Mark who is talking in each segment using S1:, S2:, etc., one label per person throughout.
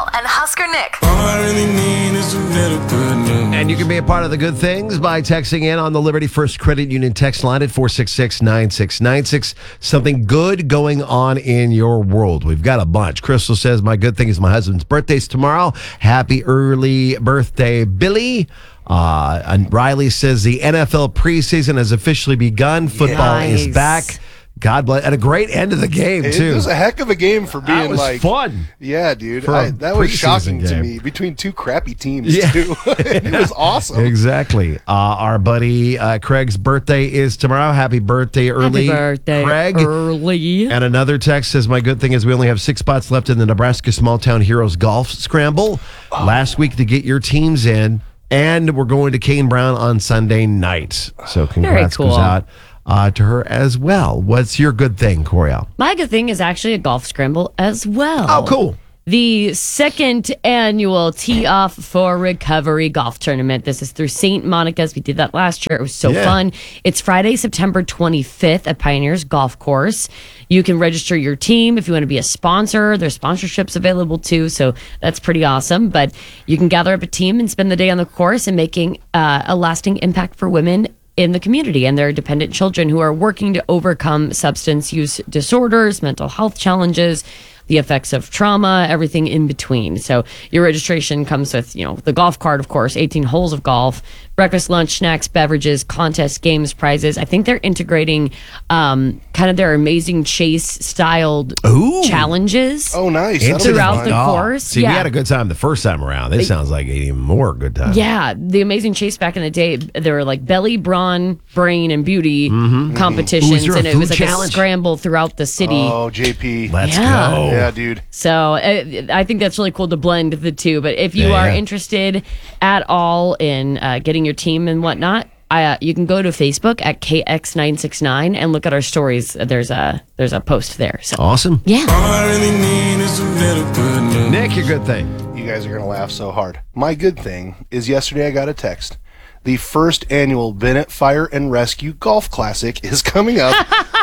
S1: Corral and Husker Nick.
S2: All I really need is a little good news.
S3: And you can be a part of the good things by texting in on the Liberty First Credit Union text line at 466-9696. Something good going on in your world. We've got a bunch. Crystal says, my good thing is my husband's birthday's tomorrow. Happy early birthday, Billy. And Riley says the NFL preseason has officially begun. Football is back. God bless. And a great end of the game, too.
S4: It was a heck of a game for being
S3: that was fun.
S4: Yeah, dude.
S3: For a
S4: That was shocking
S3: preseason
S4: to
S3: game.
S4: me. Between two crappy teams, too. It was awesome.
S3: Exactly. Our buddy Craig's birthday is tomorrow. Happy birthday early, Craig.
S5: Early.
S3: And another text says, my good thing is we only have 6 spots left in the Nebraska Small Town Heroes Golf Scramble. Last week to get your teams in. And we're going to Kane Brown on Sunday night. So congrats
S5: cool.
S3: goes out to her as well. What's your good thing, Coriel?
S5: My good thing is actually a golf scramble as well.
S3: Oh, cool.
S5: The second annual Tee Off for Recovery golf tournament. This is through St. Monica's. We did that last year. It was so fun. It's Friday, September 25th at Pioneers Golf Course. You can register your team if you want to be a sponsor. There's sponsorships available too, so that's pretty awesome. But you can gather up a team and spend the day on the course and making a lasting impact for women in the community and their dependent children who are working to overcome substance use disorders, mental health challenges, the effects of trauma, everything in between. So your registration comes with, the golf cart, of course, 18 holes of golf, breakfast, lunch, snacks, beverages, contests, games, prizes. I think they're integrating kind of their Amazing Chase styled challenges.
S4: Oh, nice.
S5: Throughout the course.
S3: See, we had a good time the first time around. This sounds like an even more good time.
S5: Yeah, the Amazing Chase back in the day, there were like belly, brawn, brain, and beauty competitions,
S3: Ooh,
S5: and it was like
S3: challenge?
S5: a scramble throughout the city.
S4: Oh, JP.
S3: Let's
S5: Yeah.
S3: go.
S4: Yeah, dude.
S5: So I think that's really cool to blend the two. But if you are interested at all in getting your team and whatnot, you can go to Facebook at KX969 and look at our stories. There's a post there. So
S3: Awesome.
S5: yeah.
S2: All I really need is a little good news.
S3: Nick, your good thing.
S4: You guys are going to laugh so hard. My good thing is yesterday I got a text. The first annual Bennett Fire and Rescue Golf Classic is coming up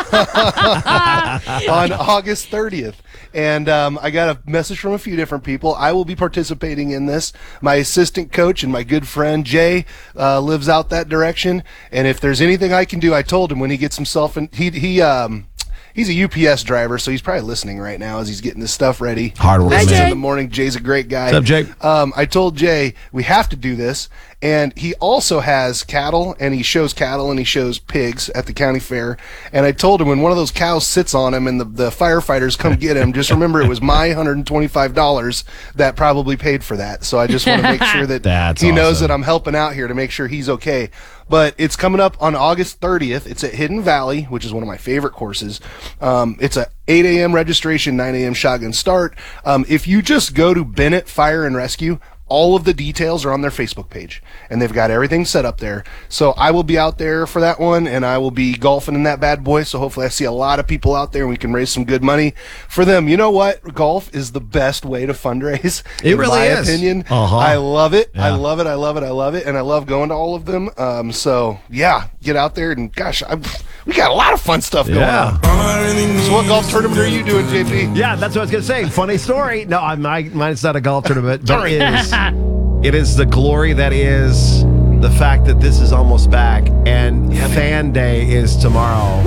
S4: on August 30th. And I got a message from a few different people. I will be participating in this. My assistant coach and my good friend Jay lives out that direction. And if there's anything I can do, I told him when he gets himself in, he's a UPS driver, so he's probably listening right now as he's getting this stuff ready.
S3: Hard work,
S4: Listens
S3: man.
S4: in the morning. Jay's a great guy.
S3: What's up, Jay?
S4: I told Jay we have to do this, and he also has cattle, and he shows cattle and he shows pigs at the county fair. And I told him when one of those cows sits on him and the firefighters come get him, just remember it was my $125 that probably paid for that. So I just want to make sure that
S3: That's
S4: he knows
S3: awesome.
S4: that I'm helping out here to make sure he's okay. But it's coming up on August 30th. It's at Hidden Valley, which is one of my favorite courses. It's a 8 a.m. registration, 9 a.m. shotgun start. If you just go to Bennett Fire and Rescue, all of the details are on their Facebook page, and they've got everything set up there. So I will be out there for that one, and I will be golfing in that bad boy. So hopefully I see a lot of people out there, and we can raise some good money for them. You know what? Golf is the best way to fundraise.
S3: It
S4: in
S3: really
S4: my
S3: is.
S4: opinion.
S3: Uh-huh.
S4: I love it.
S3: Yeah.
S4: I love it. I love it. I love it. And I love going to all of them. So yeah, get out there, and gosh, we got a lot of fun stuff going on.
S2: All I really need
S4: So what golf tournament are you doing, JP?
S3: Yeah, that's what I was going to say. Funny story. No, mine's not a golf tournament, but it is the glory that is the fact that this is almost back, and Fan Day is tomorrow.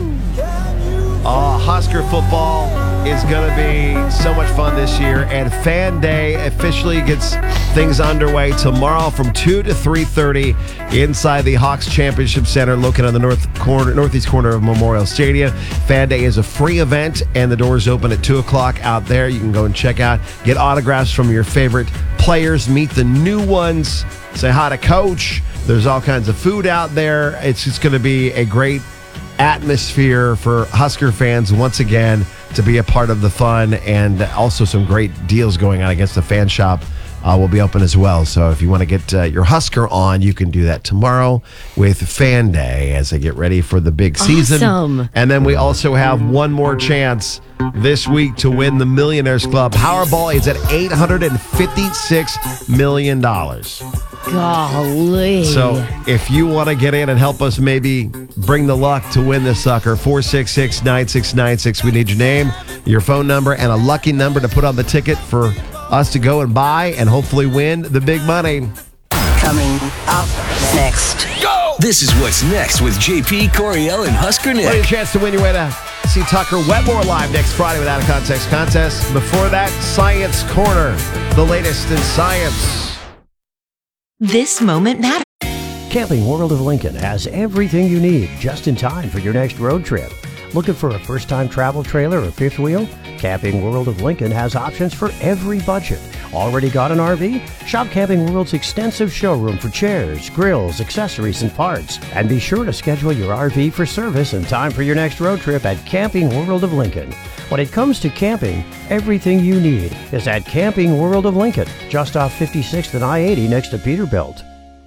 S3: Husker football is going to be so much fun this year, and Fan Day officially gets things underway tomorrow from 2 to 3:30 inside the Hawks Championship Center located on the northeast corner of Memorial Stadium. Fan Day is a free event, and the doors open at 2 o'clock out there. You can go and check out, get autographs from your favorite players, meet the new ones, say hi to Coach. There's all kinds of food out there. It's just going to be a great atmosphere for Husker fans once again to be a part of the fun, and also some great deals going on. Against the fan shop will be open as well. So if you want to get your Husker on, you can do that tomorrow with Fan Day as they get ready for the big season.
S5: Awesome.
S3: And then we also have one more chance this week to win the Millionaires Club. Powerball is at $856 million.
S5: Golly.
S3: So if you want to get in and help us maybe bring the luck to win this sucker, 466-9696. We need your name, your phone number, and a lucky number to put on the ticket for us to go and buy and hopefully win the big money.
S1: Coming up next.
S6: This is what's next with JP, Coriel, and Husker
S3: What a
S6: Nick.
S3: chance to win your way to see Tucker Wetmore live next Friday with Out of Context Contest. Before that, Science Corner, the latest in science.
S7: This moment matters.
S8: Camping World of Lincoln has everything you need just in time for your next road trip. Looking for a first-time travel trailer or fifth wheel? Camping World of Lincoln has options for every budget. Already got an RV? Shop Camping World's extensive showroom for chairs, grills, accessories, and parts. And be sure to schedule your RV for service in time for your next road trip at Camping World of Lincoln. When it comes to camping, everything you need is at Camping World of Lincoln, just off 56th and I-80 next to Peterbilt.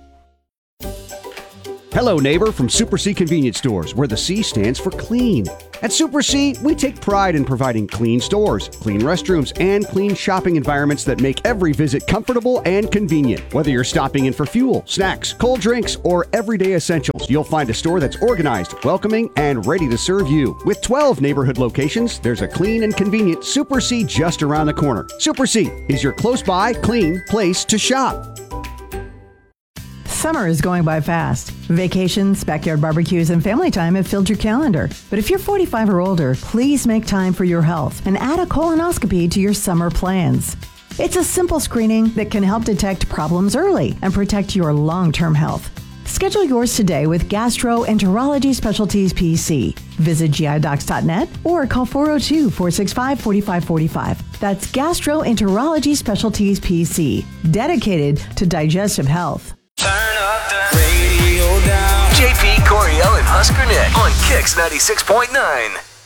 S9: Hello, neighbor, from Super C Convenience Stores, where the C stands for clean. At Super C, we take pride in providing clean stores, clean restrooms, and clean shopping environments that make every visit comfortable and convenient. Whether you're stopping in for fuel, snacks, cold drinks, or everyday essentials, you'll find a store that's organized, welcoming, and ready to serve you. With 12 neighborhood locations, there's a clean and convenient Super C just around the corner. Super C is your close-by, clean place to shop.
S10: Summer is going by fast. Vacations, backyard barbecues, and family time have filled your calendar. But if you're 45 or older, please make time for your health and add a colonoscopy to your summer plans. It's a simple screening that can help detect problems early and protect your long-term health. Schedule yours today with Gastroenterology Specialties PC. Visit gidocs.net or call 402-465-4545. That's Gastroenterology Specialties PC, dedicated to digestive health.
S6: JP, Coriel, and Husker Nick on Kix 96.9.